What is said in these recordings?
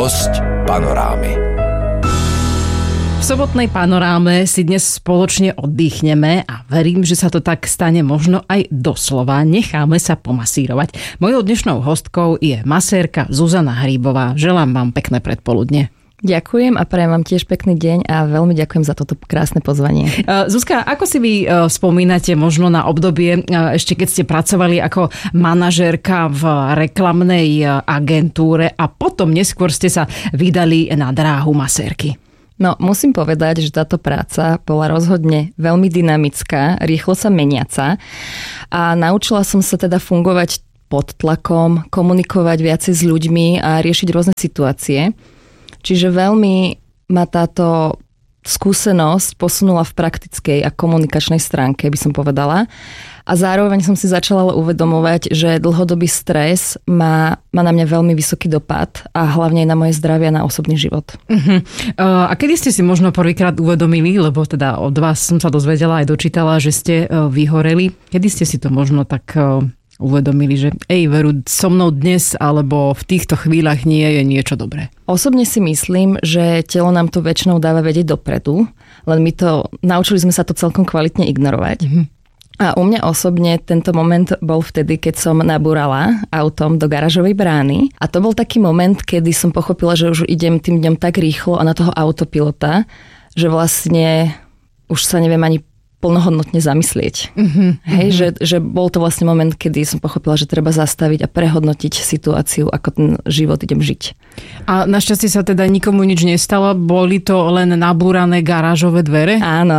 Hosť Panorámy. V sobotnej Panoráme si dnes spoločne oddychneme a verím, že sa to tak stane možno aj doslova. Necháme sa pomasírovať. Mojou dnešnou hostkou je masérka Zuzana Hríbová. Želám vám pekné predpoludne. Ďakujem a prajem vám tiež pekný deň a veľmi ďakujem za toto krásne pozvanie. Zuzka, ako si vy spomínate možno na obdobie, ešte keď ste pracovali ako manažérka v reklamnej agentúre a potom neskôr ste sa vydali na dráhu masérky? No, musím povedať, že táto práca bola rozhodne veľmi dynamická, rýchlo sa meniaca a naučila som sa teda fungovať pod tlakom, komunikovať viacej s ľuďmi a riešiť rôzne situácie. Čiže veľmi ma táto skúsenosť posunula v praktickej a komunikačnej stránke, by som povedala. A zároveň som si začala uvedomovať, že dlhodobý stres má na mňa veľmi vysoký dopad a hlavne aj na moje zdravie a na osobný život. A kedy ste si možno prvýkrát uvedomili, lebo teda od vás som sa dozvedela aj dočítala, že ste vyhoreli. Kedy ste si to možno tak uvedomili, že veru, so mnou dnes alebo v týchto chvíľach nie je niečo dobré? Osobne si myslím, že telo nám to väčšinou dáva vedieť dopredu, len naučili sme sa to celkom kvalitne ignorovať. A u mňa osobne tento moment bol vtedy, keď som nabúrala autom do garážovej brány. A to bol taký moment, kedy som pochopila, že už idem tým dňom tak rýchlo a na toho autopilota, že vlastne už sa neviem ani plnohodnotne zamyslieť. Že bol to vlastne moment, kedy som pochopila, že treba zastaviť a prehodnotiť situáciu, ako ten život idem žiť. A našťastie sa teda nikomu nič nestalo? Boli to len nabúrané garážové dvere? Áno.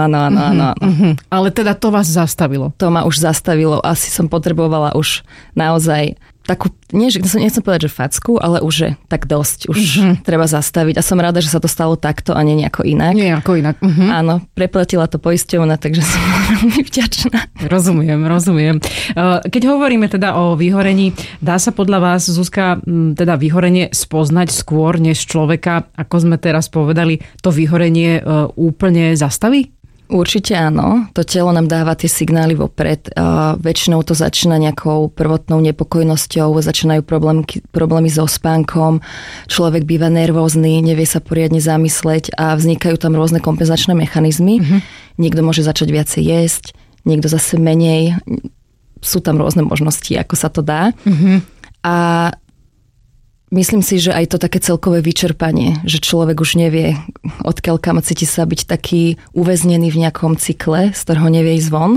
Ale teda to vás zastavilo? To ma už zastavilo. Asi som potrebovala už naozaj takú, nechcem povedať, že facku, ale už že tak dosť. Už treba zastaviť. A som rada, že sa to stalo takto a nie nejako inak. Nie ako inak. Áno, preplatila to poisťovňa, takže som veľmi vďačná. Rozumiem. Keď hovoríme teda o vyhorení, dá sa podľa vás, Zuzka, teda vyhorenie spoznať skôr, než človeka, ako sme teraz povedali, to vyhorenie úplne zastaví? Určite áno. To telo nám dáva tie signály vopred. Väčšinou to začína nejakou prvotnou nepokojnosťou, začínajú problémy so spánkom, človek býva nervózny, nevie sa poriadne zamysleť a vznikajú tam rôzne kompenzačné mechanizmy. Niekto môže začať viacej jesť, niekto zase menej. Sú tam rôzne možnosti, ako sa to dá. A myslím si, že aj to také celkové vyčerpanie, že človek už nevie, odkiaľ kam cíti sa byť taký uväznený v nejakom cykle, z ktorého nevie ísť von.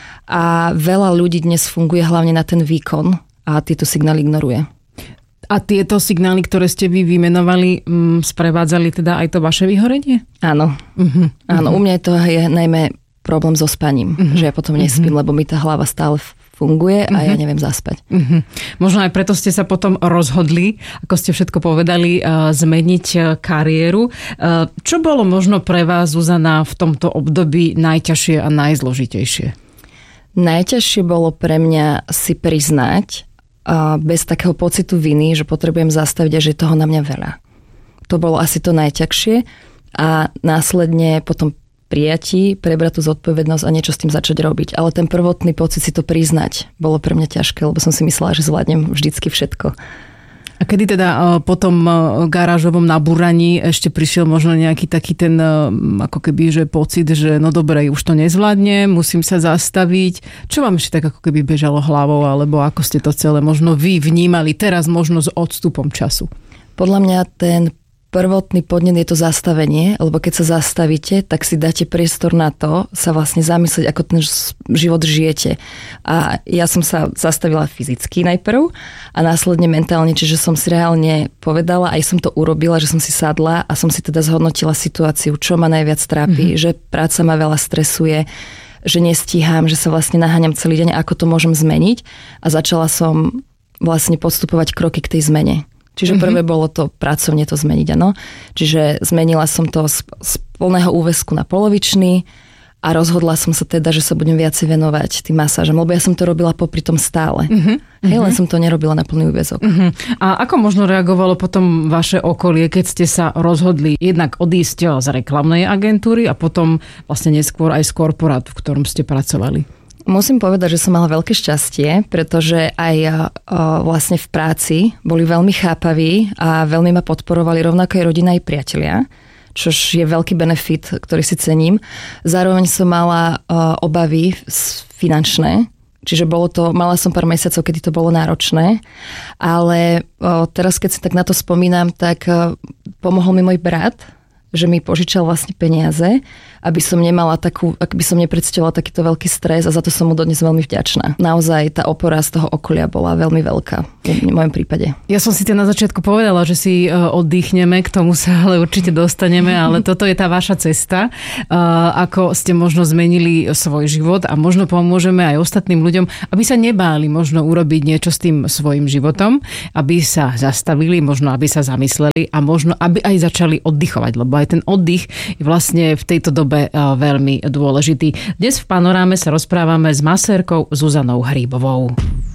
A veľa ľudí dnes funguje hlavne na ten výkon a tieto signály ignoruje. A tieto signály, ktoré ste vy vymenovali, sprevádzali teda aj to vaše vyhorenie? Áno. Áno, u mňa to je najmä problém so spaním, že ja potom nespím, lebo mi tá hlava stále funguje a ja neviem zaspať. Možno aj preto ste sa potom rozhodli, ako ste všetko povedali, zmeniť kariéru. Čo bolo možno pre vás, Zuzana, v tomto období najťažšie a najzložitejšie? Najťažšie bolo pre mňa si priznať bez takého pocitu viny, že potrebujem zastaviť a že je toho na mňa veľa. To bolo asi to najťažšie a následne potom prijatí, prebrať tú zodpovednosť a niečo s tým začať robiť. Ale ten prvotný pocit si to priznať bolo pre mňa ťažké, lebo som si myslela, že zvládnem vždycky všetko. A kedy teda po tom garážovom nabúraní ešte prišiel možno nejaký taký ten ako keby, že pocit, že no dobre, už to nezvládnem, musím sa zastaviť. Čo vám ešte tak ako keby bežalo hlavou, alebo ako ste to celé možno vy vnímali teraz možno s odstupom času? Podľa mňa ten prvotný podnet je to zastavenie, lebo keď sa zastavíte, tak si dáte priestor na to sa vlastne zamyslieť, ako ten život žijete. A ja som sa zastavila fyzicky najprv a následne mentálne, čiže som si reálne povedala, aj som to urobila, že som si sadla a som si teda zhodnotila situáciu, čo ma najviac trápi, že práca ma veľa stresuje, že nestíham, že sa vlastne naháňam celý deň, ako to môžem zmeniť a začala som vlastne podstupovať kroky k tej zmene. Čiže prvé bolo to pracovne to zmeniť, áno. Čiže zmenila som to z plného úväzku na polovičný a rozhodla som sa teda, že sa budem viacej venovať tým masážom, lebo ja som to robila popri tom stále. Len som to nerobila na plný úväzok. A ako možno reagovalo potom vaše okolie, keď ste sa rozhodli jednak odísť z reklamnej agentúry a potom vlastne neskôr aj z korporátu, v ktorom ste pracovali? Musím povedať, že som mala veľké šťastie, pretože aj vlastne v práci boli veľmi chápaví a veľmi ma podporovali rovnako aj rodina aj priatelia, čož je veľký benefit, ktorý si cením. Zároveň som mala obavy finančné, čiže mala som pár mesiacov, kedy to bolo náročné, ale teraz, keď si tak na to spomínam, tak pomohol mi môj brat, že mi požičal vlastne peniaze, aby som nepredstavovala takýto veľký stres a za to som mu dodnes veľmi vďačná. Naozaj tá opora z toho okolia bola veľmi veľká v mojom prípade. Ja som si na začiatku povedala, že si oddychneme, k tomu sa ale určite dostaneme, ale toto je tá vaša cesta, ako ste možno zmenili svoj život a možno pomôžeme aj ostatným ľuďom, aby sa nebáli možno urobiť niečo s tým svojim životom, aby sa zastavili, možno aby sa zamysleli a možno aby aj začali oddychovať, lebo aj ten oddych je vlastne v tejto dobe veľmi dôležitý. Dnes v Panoráme sa rozprávame s masérkou Zuzanou Hríbovou.